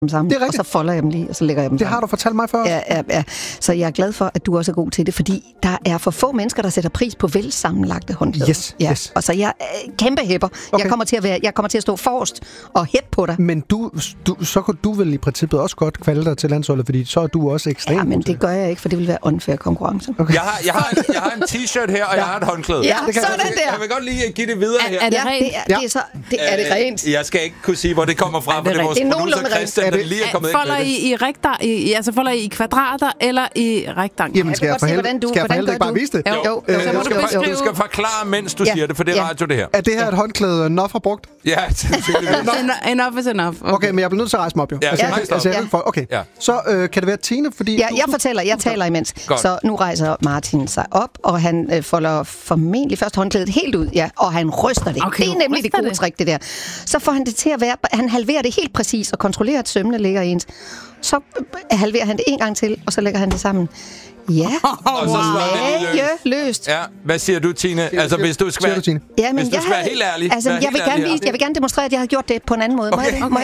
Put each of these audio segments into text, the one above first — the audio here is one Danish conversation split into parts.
sammen, og så folder jeg dem lige, og så lægger jeg dem sammen. Det har du fortalt mig før. Ja. Så jeg er glad for, at du også er god til det, fordi der er for få mennesker, der sætter pris på vel sammenlagte håndklæder. Yes. Og så jeg er kæmpe hæpper. Okay. Jeg kommer til at stå forrest og hæppe på dig. Men så kunne du vel i princippet også godt kvalde dig til landsholdet, fordi så er du også ekstremt. Ja, men det gør jeg ikke, for det vil være unfair konkurrence. Okay. Jeg har en t-shirt her, og jeg har et håndklæde. Ja, sådan der. Jeg vil godt lige give det videre her. Er det rent? Er det rent? Jeg skal ikke kunne sige, hvor det kommer fra, for det er vores producer Christian, der lige er kommet ind med det. Folder I kvadrater eller i rektangel? Jamen, skal jeg for helvede ikke bare vise det? Jo. Du skal forklare, mens du siger det, for det er radio, det her. Er det her et håndklæde, Noff har brugt? Ja, enough is enough. Okay, men jeg bliver nødt til at rejse mig op, jo. Okay, så kan det være Tine, fordi... Ja, jeg taler imens. Så nu rejser Martin sig op, og han folder formentlig først håndklædet helt ud, og han ryster det. Okay, det er nemlig det gode trick, det der. Så får han det til at være... Han halverer det helt præcis og kontrollerer, at sømmene ligger i ens. Så halverer han det en gang til, og så lægger han det sammen. Ja, og så løst. Ja, hvad siger du, Tine? Altså, hvis du skal være helt ærlig. Altså, jeg vil gerne demonstrere, at jeg har gjort det på en anden måde. Okay. Må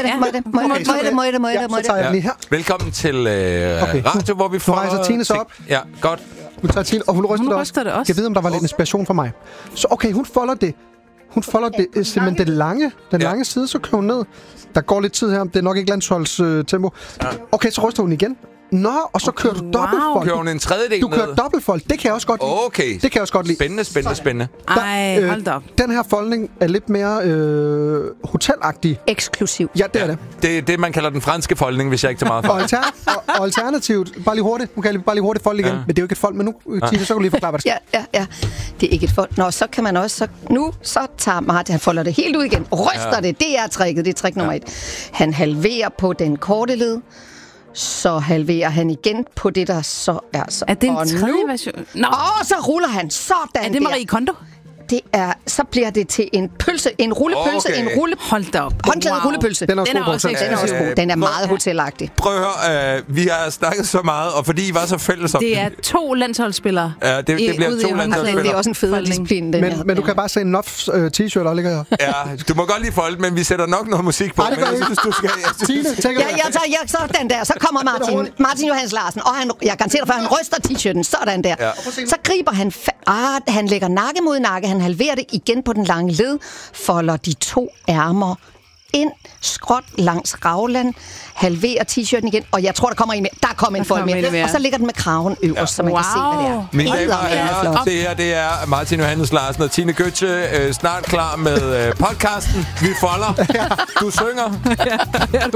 jeg det? Så tager jeg lige her. Velkommen til radio, hvor vi får... Nu rejser Tine så op. Ja, godt. Hun tager Tine, og hun ryster det også. Jeg ved, om der var lidt inspiration for mig. Så okay, hun folder det. Hun folder det simpelthen den lange side, så kører hun ned. Der går lidt tid her, det er nok ikke landsholdstempo. Okay, så ryster hun igen. Nå, og så kører du dobbeltfold. Kører hun en tredjedel Du kører dobbeltfold. Det kan jeg også godt lide. Okay. Det kan jeg også godt lide. Spændende. Ej, hold da op. Den her foldning er lidt mere hotelagtig. Eksklusiv. Ja, det er det. Det er det, man kalder den franske foldning, hvis jeg ikke tager meget for. Og alternativt, bare lige hurtigt fold igen. Men det er jo ikke et fold, men nu, Tine, så kan du lige forklare, hvad det skal. Ja. Det er ikke et fold. Nå, så kan man også... Så tager Martin, han folder det helt ud igen. Ryster det. Det er tricket. Det er trick nummer 1. Han halverer på den korte led. Så halverer han igen på det, der så er så. Er det en tredje version? Så ruller han sådan der. Er det Marie Kondo? Så bliver det til en pølse, en rullepølse, Hold da op. Håndklædet rullepølse. Den er også god. Den er meget hotelagtig. Prøv at høre, vi har snakket så meget, og fordi I var så fælles om det er 2 landsholdsspillere. Ja, det bliver 2 landsholdsspillere. Det er også en fed disciplin. Men du kan bare se en Noff t-shirt, der ligger her. Ja, du må godt lige folde, men vi sætter nok noget musik på. Nej, det gør jeg ikke. Du skal... Tine, jeg sådan der. Så kommer Martin Johans Larsen, og jeg garanterer dig for, han ryster t-shirten. Sådan der. Så griber han... Han lægger nakke mod nakke. Han halverer det igen på den lange led, folder de 2 ærmer ind, skråt langs raglan, halverer t-shirten igen, og jeg tror, der kommer en mere. Der kommer en fold mere. Og så ligger den med kraven øverst, så man kan se, hvad det er. Mine damer og herrer, det er Martin Johans Larsen og Tine Gøtzsche snart klar med podcasten. Vi folder. Du synger.